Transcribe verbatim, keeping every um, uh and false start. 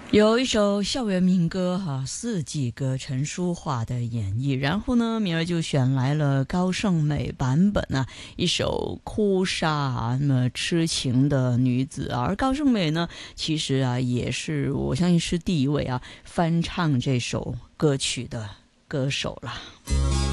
有一首校园民歌哈，四季歌陈淑桦的演绎，然后呢，敏儿就选来了高胜美版本啊，一首哭砂啊，那么痴情的女子，而高胜美呢，其实啊，也是我相信是第一位啊翻唱这首歌曲的歌手啦。